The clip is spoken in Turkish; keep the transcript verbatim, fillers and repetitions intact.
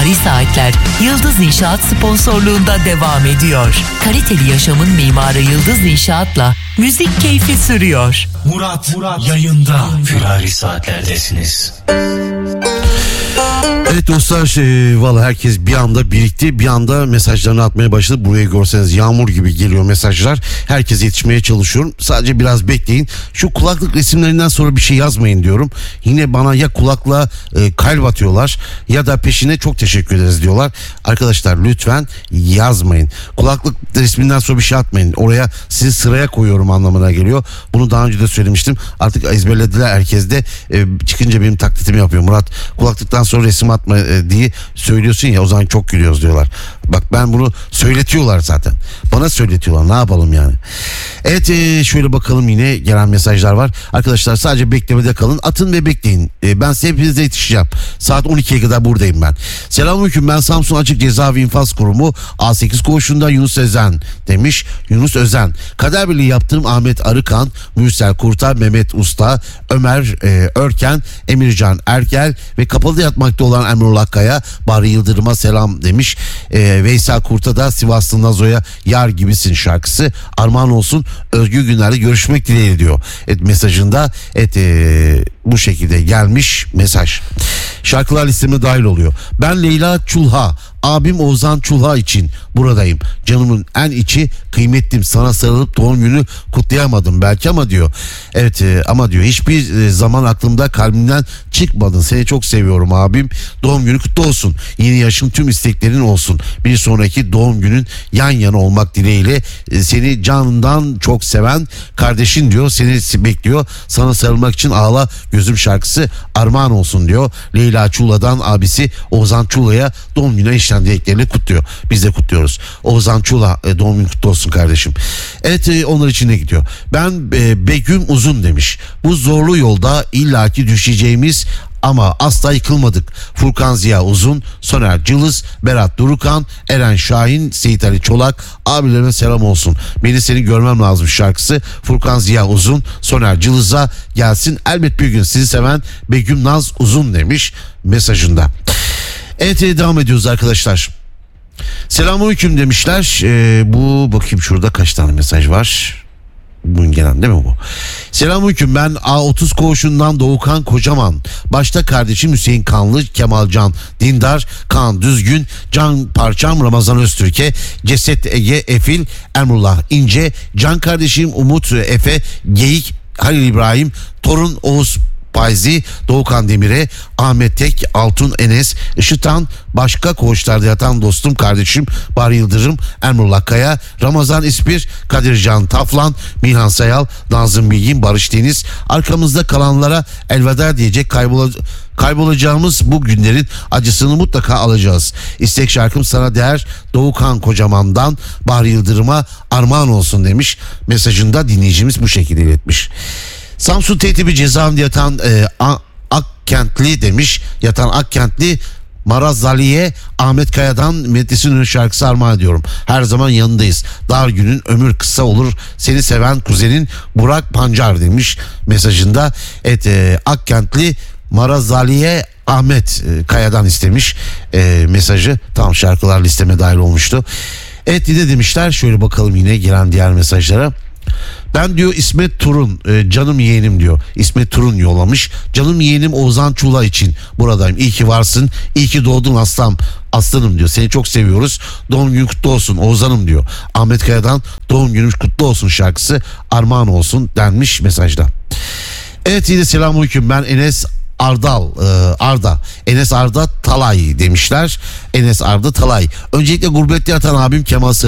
Firari Saatler Yıldız İnşaat sponsorluğunda devam ediyor. Kaliteli yaşamın mimarı Yıldız İnşaat'la müzik keyfi sürüyor. Murat, Murat yayında. Firari Saatler'desiniz. Evet dostlar, şey, valla herkes bir anda birikti, bir anda mesajlarını atmaya başladı. Burayı görseniz yağmur gibi geliyor mesajlar. Herkes yetişmeye çalışıyorum. Sadece biraz bekleyin. Şu kulaklık resimlerinden sonra bir şey yazmayın diyorum. Yine bana ya kulakla e, kalp atıyorlar ya da peşine çok teşekkür ederiz diyorlar. Arkadaşlar lütfen yazmayın. Kulaklık resminden sonra bir şey atmayın. Oraya sizi sıraya koyuyorum anlamına geliyor. Bunu daha önce de söylemiştim. Artık ezberlediler herkes de. E, çıkınca benim taklitimi yapıyor. Murat, kulaklıktan sonra resim atma e, diye söylüyorsun ya, o zaman çok gülüyoruz diyorlar. Bak, ben bunu söyletiyorlar zaten. Bana söyletiyorlar, ne yapalım yani. Evet, e, şöyle bakalım, yine gelen mesajlar var. Arkadaşlar sadece beklemede kalın. Atın ve bekleyin. E, ben size hepinize yetişeceğim. Saat on ikiye kadar buradayım ben. Selamünaleyküm, ben Samsun Açık Ceza ve İnfaz Kurumu A sekiz koğuşunda Yunus Özen demiş. Yunus Özen. Kader Birliği yaptığım Ahmet Arıkan, Mürsel Kurtar, Mehmet Usta, Ömer e, Örken, Emircan Erkel ve kapalı yatmakta olan Emrullah Kaya, Bahri Yıldırım'a selam demiş. E, Veysel Kurt'a da Sivaslı Nazo'ya Yar Gibisin şarkısı armağan olsun, özgür günlerde görüşmek dileğiyle diyor. Et mesajında et e, bu şekilde gelmiş mesaj. Şarkılar listeme dahil oluyor. Ben Leyla Çulha, abim Ozan Çulha için buradayım. Canımın en içi, kıymetlim, sana sarılıp doğum günü kutlayamadım belki ama diyor. Evet e, ama diyor hiçbir e, zaman aklımda, kalbimden çıkmadın. Seni çok seviyorum abim. Doğum günü kutlu olsun. Yeni yaşın tüm isteklerin olsun. Bir sonraki doğum günün yan yana olmak dileğiyle e, seni canından çok seven kardeşin diyor. Seni bekliyor. Sana sarılmak için ağla gözüm şarkısı armağan olsun diyor. Leyla Çulha'dan abisi Ozan Çulha'ya doğum günü işten dileklerini kutluyor. Biz de kutluyoruz. Ozan Çulha, e, doğum günü kutlu olsun kardeşim. Evet, e, onlar için de gidiyor. Ben e, Begüm Uzun demiş. Bu zorlu yolda illaki düşeceğimiz ama asla yıkılmadık. Furkan Ziya Uzun, Soner Cılız, Berat Durukan, Eren Şahin, Seyit Ali Çolak, abilerime selam olsun. Beni seni görmem lazım şarkısı Furkan Ziya Uzun, Soner Cılız'a gelsin. Elbet bir gün sizi seven Begüm Naz Uzun demiş mesajında. Evet, devam ediyoruz arkadaşlar. Selamünaleyküm demişler. Ee, bu bakayım şurada kaç tane mesaj var. Bugün gelen değil mi bu? Selamünaleyküm, ben A otuz koğuşundan Doğukan Kocaman. Başta kardeşim Hüseyin Kanlı, Kemalcan Dindar, Kaan Düzgün, Can Parçam Ramazan Öztürk'e, Ceset Ege Efil, Emrullah İnce, Can kardeşim Umut Efe, Geyik Halil İbrahim, Torun Oğuz Payzi, Doğukan Demir'e, Ahmet Tek, Altun Enes, Işıtan, başka koğuşlarda yatan dostum kardeşim Bahri Yıldırım, Emrullah Kaya, Ramazan İspir, Kadircan Taflan, Milhan Sayal, Nazım Bilgin, Barış Deniz. Arkamızda kalanlara elveda diyecek, kaybola, kaybolacağımız bu günlerin acısını mutlaka alacağız. İstek şarkım sana değer, Doğukan Kocaman'dan Bahri Yıldırım'a armağan olsun demiş. Mesajında dinleyicimiz bu şekilde iletmiş. Samsun Tertibi cezaevinde yatan e, Akkentli demiş. Yatan Akkentli Marazali'ye Ahmet Kaya'dan Medresin şarkısı armağan ediyorum. Her zaman yanındayız. Dar günün ömür kısa olur. Seni seven kuzenin Burak Pancar demiş mesajında. Evet, e, Akkentli Marazali'ye Ahmet e, Kaya'dan istemiş e, mesajı. Tam şarkılar listeme dahil olmuştu. Evet, de demişler. Şöyle bakalım yine gelen diğer mesajlara. Ben diyor İsmet Turun, e, canım yeğenim diyor. İsmet Turun yollamış. Canım yeğenim Ozan Çulha için buradayım. İyi ki varsın. İyi ki doğdun aslan. Aslanım diyor. Seni çok seviyoruz. Doğum günün kutlu olsun Ozan'ım diyor. Ahmet Kaya'dan doğum günün kutlu olsun şarkısı armağan olsun denmiş mesajda. Evet, yine selamünaleyküm, ben Enes Ardal e, Arda Enes Arda Talay demişler. Enes Arda Talay. Öncelikle gurbette yatan abim Kemal Sarı